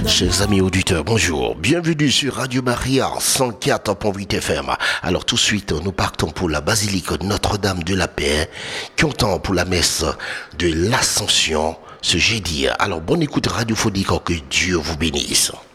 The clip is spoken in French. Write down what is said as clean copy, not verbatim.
Chers amis auditeurs, bonjour. Bienvenue sur Radio Maria 104.8 FM. Alors tout de suite, nous partons pour la basilique Notre-Dame de la Paix, qui entend pour la messe de l'Ascension ce jeudi. Alors bonne écoute radiophonique, que Dieu vous bénisse.